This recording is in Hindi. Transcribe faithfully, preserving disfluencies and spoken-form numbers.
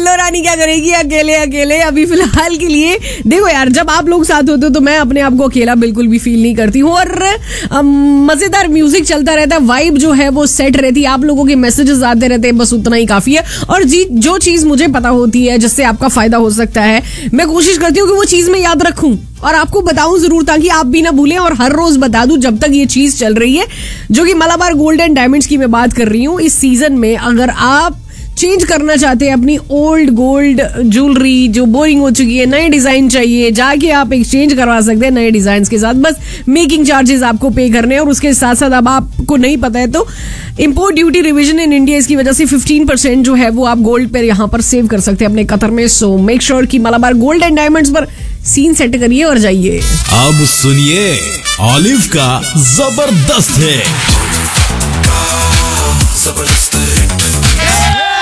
गुल्लो रानी क्या करेगी अकेले अकेले? अभी फिलहाल के लिए देखो यार, जब आप लोग साथ होते हो तो मैं अपने आप को अकेला बिल्कुल भी फील नहीं करती हूँ, और मजेदार म्यूजिक चलता रहता है, वाइब जो है वो सेट रहती है, आप लोगों के मैसेजेस आते रहते हैं, बस उतना ही काफी है। और जी जो चीज मुझे पता होती है जिससे आपका फायदा हो सकता है, मैं कोशिश करती हूँ कि वो चीज मैं याद रखूं और आपको बताऊं जरूर, ताकि आप भी ना भूलें, और हर रोज बता दूं जब तक ये चीज चल रही है, जो कि मलाबार गोल्ड एंड डायमंड्स की मैं बात कर रही हूँ। इस सीजन में अगर आप चेंज करना चाहते हैं अपनी ओल्ड गोल्ड ज्वेलरी जो बोरिंग हो चुकी है, नए डिजाइन चाहिए, जाके आप एक्सचेंज करवा सकते हैं नए डिजाइन के साथ। बस मेकिंग चार्जेस आपको पे करने हैं, और उसके साथ साथ अब आपको नहीं पता है तो import duty revision in India, इसकी वजह से फिफ्टीन परसेंट जो है वो आप गोल्ड पर यहाँ पर सेव कर सकते हैं अपने कतर में। सो मेक श्योर कि मलाबार गोल्ड एंड डायमंड्स पर सीन सेट करिए और जाइए। अब सुनिए ऑलिव का जबरदस्त है।